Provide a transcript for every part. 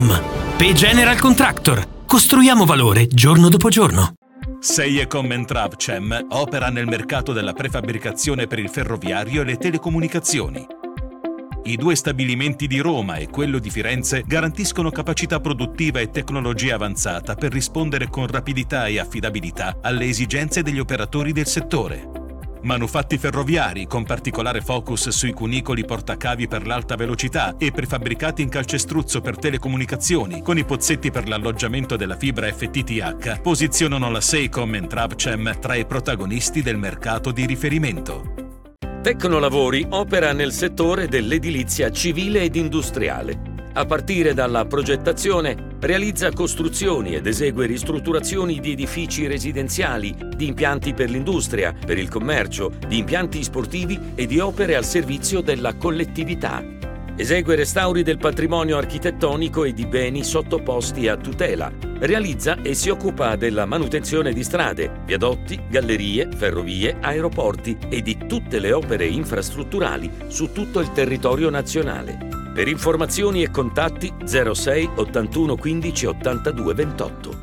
P General Contractor. Costruiamo valore giorno dopo giorno. Seiecom e Travcem opera nel mercato della prefabbricazione per il ferroviario e le telecomunicazioni. I due stabilimenti di Roma e quello di Firenze garantiscono capacità produttiva e tecnologia avanzata per rispondere con rapidità e affidabilità alle esigenze degli operatori del settore. Manufatti ferroviari con particolare focus sui cunicoli portacavi per l'alta velocità e prefabbricati in calcestruzzo per telecomunicazioni con i pozzetti per l'alloggiamento della fibra FTTH posizionano la Seiecom e Travcem tra i protagonisti del mercato di riferimento. Tecnolavori opera nel settore dell'edilizia civile ed industriale. A partire dalla progettazione, realizza costruzioni ed esegue ristrutturazioni di edifici residenziali, di impianti per l'industria, per il commercio, di impianti sportivi e di opere al servizio della collettività. Esegue restauri del patrimonio architettonico e di beni sottoposti a tutela. Realizza e si occupa della manutenzione di strade, viadotti, gallerie, ferrovie, aeroporti e di tutte le opere infrastrutturali su tutto il territorio nazionale. Per informazioni e contatti 06 81 15 82 28.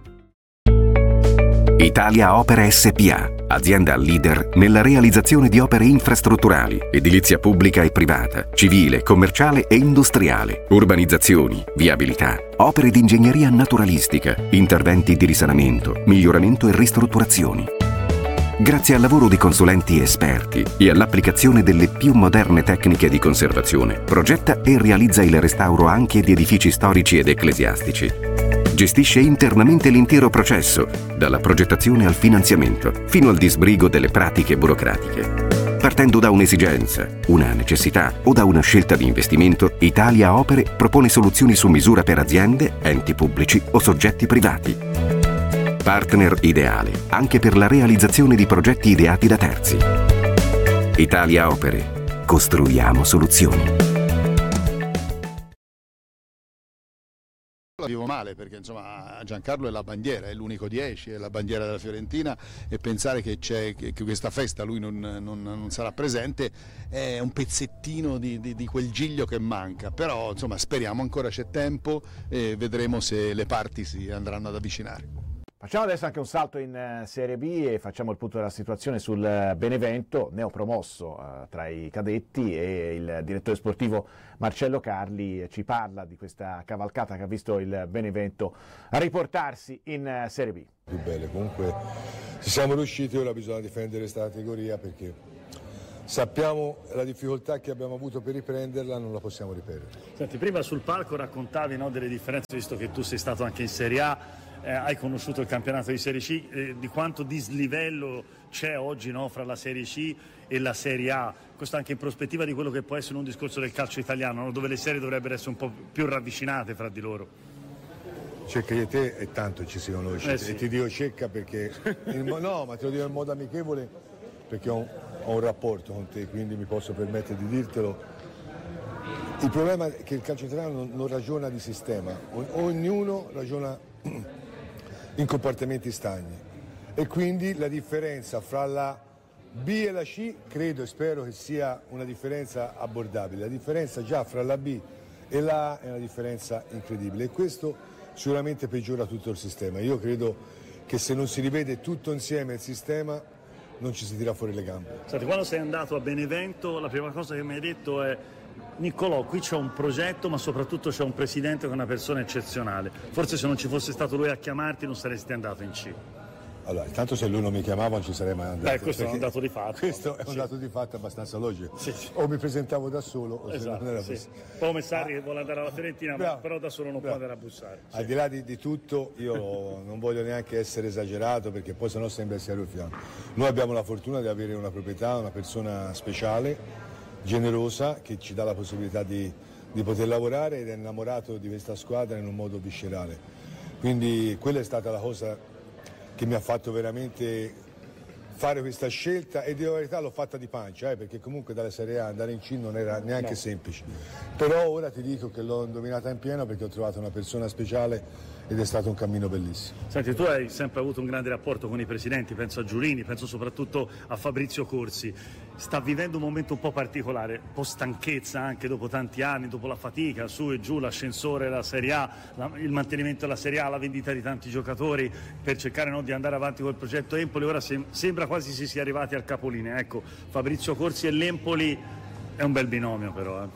Italia Opere SpA, azienda leader nella realizzazione di opere infrastrutturali, edilizia pubblica e privata, civile, commerciale e industriale, urbanizzazioni, viabilità, opere di ingegneria naturalistica, interventi di risanamento, miglioramento e ristrutturazioni. Grazie al lavoro di consulenti esperti e all'applicazione delle più moderne tecniche di conservazione, progetta e realizza il restauro anche di edifici storici ed ecclesiastici. Gestisce internamente l'intero processo, dalla progettazione al finanziamento, fino al disbrigo delle pratiche burocratiche. Partendo da un'esigenza, una necessità o da una scelta di investimento, Italia Opere propone soluzioni su misura per aziende, enti pubblici o soggetti privati. Partner ideale anche per la realizzazione di progetti ideati da terzi. Italia Opere. Costruiamo soluzioni. La vivo male perché insomma Giancarlo è la bandiera, è l'unico 10, è la bandiera della Fiorentina e pensare che questa festa lui non sarà presente è un pezzettino di quel giglio che manca, però insomma speriamo ancora c'è tempo e vedremo se le parti si andranno ad avvicinare. Facciamo adesso anche un salto in Serie B e facciamo il punto della situazione sul Benevento, neopromosso tra i cadetti, e il direttore sportivo Marcello Carli ci parla di questa cavalcata che ha visto il Benevento riportarsi in Serie B. Più belle, comunque ci siamo riusciti, ora bisogna difendere questa categoria perché sappiamo la difficoltà che abbiamo avuto per riprenderla, non la possiamo ripetere. Senti, prima sul palco raccontavi delle differenze, visto che tu sei stato anche in Serie A, hai conosciuto il campionato di Serie C, di quanto dislivello c'è oggi fra la Serie C e la Serie A, questo anche in prospettiva di quello che può essere un discorso del calcio italiano, dove le serie dovrebbero essere un po' più ravvicinate fra di loro. Cecca di te è tanto ci si conosce, sì. E ti dico Cecca perché, no, ma te lo dico in modo amichevole perché ho un rapporto con te, quindi mi posso permettere di dirtelo. Il problema è che il calcio italiano non ragiona di sistema, ognuno ragiona in comportamenti stagni e quindi la differenza fra la B e la C credo e spero che sia una differenza abbordabile. La differenza già fra la B e la A è una differenza incredibile e questo sicuramente peggiora tutto il sistema. Io credo che se non si rivede tutto insieme il sistema non ci si tira fuori le gambe. Senti, quando sei andato a Benevento la prima cosa che mi hai detto è: Niccolò, qui c'è un progetto ma soprattutto c'è un presidente che è una persona eccezionale, forse se non ci fosse stato lui a chiamarti non saresti andato in C. Allora, intanto se lui non mi chiamava non ci sarei mai andato. Questo è un dato di fatto. Questo è un dato di fatto abbastanza logico. Sì. O mi presentavo da solo o se non era sì. possibile. Poi come Sarri che vuole andare alla Fiorentina, però da solo non può andare a bussare. Sì. Al di là di tutto io non voglio neanche essere esagerato perché poi sennò sembra essere ruffiano. Noi abbiamo la fortuna di avere una proprietà, una persona speciale, generosa, che ci dà la possibilità di poter lavorare ed è innamorato di questa squadra in un modo viscerale. Quindi quella è stata la cosa che mi ha fatto veramente fare questa scelta, e di verità l'ho fatta di pancia, perché comunque dalla Serie A andare in C non era neanche semplice, però ora ti dico che l'ho indovinata in pieno perché ho trovato una persona speciale ed è stato un cammino bellissimo. Senti, tu hai sempre avuto un grande rapporto con i presidenti, penso a Giulini, penso soprattutto a Fabrizio Corsi. Sta vivendo un momento un po' particolare, un po' stanchezza anche dopo tanti anni, dopo la fatica, su e giù, l'ascensore, la Serie A, il mantenimento della Serie A, la vendita di tanti giocatori per cercare di andare avanti col progetto Empoli. Ora sembra quasi si sia arrivati al capolinea. Ecco, Fabrizio Corsi e l'Empoli è un bel binomio però.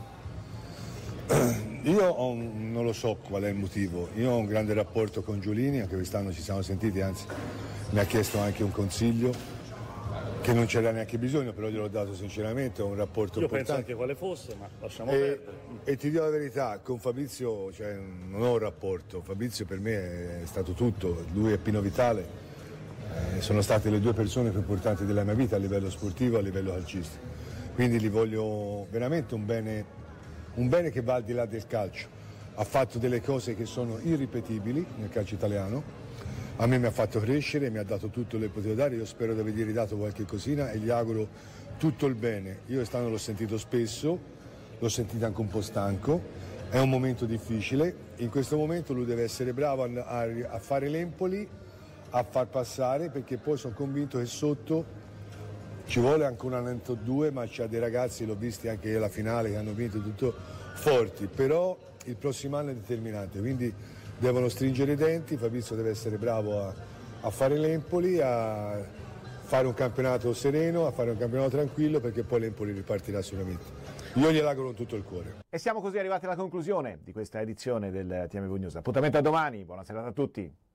Io non lo so qual è il motivo, io ho un grande rapporto con Giulini, anche quest'anno ci siamo sentiti, anzi mi ha chiesto anche un consiglio che non c'era neanche bisogno, però gliel'ho dato sinceramente, ho un rapporto importante. Penso anche quale fosse, ma lasciamo perdere. E ti dico la verità, con Fabrizio non ho un rapporto, Fabrizio per me è stato tutto, lui e Pino Vitale sono state le due persone più importanti della mia vita a livello sportivo e a livello calcistico, quindi gli voglio veramente un bene che va al di là del calcio. Ha fatto delle cose che sono irripetibili nel calcio italiano, a me mi ha fatto crescere, mi ha dato tutto quello che potevo dare, io spero di avergli ridato qualche cosina e gli auguro tutto il bene. Io quest'anno l'ho sentito spesso, l'ho sentito anche un po' stanco, è un momento difficile, in questo momento lui deve essere bravo a fare l'Empoli, a far passare, perché poi sono convinto che sotto ci vuole anche un allenatore o due, ma c'ha dei ragazzi, l'ho visti anche alla finale, che hanno vinto tutto forti, però il prossimo anno è determinante, quindi devono stringere i denti, Fabrizio deve essere bravo a fare l'Empoli, a fare un campionato sereno, a fare un campionato tranquillo, perché poi l'Empoli ripartirà sicuramente. Io glielo auguro con tutto il cuore. E siamo così arrivati alla conclusione di questa edizione del TMV News. Appuntamento a domani, buona serata a tutti.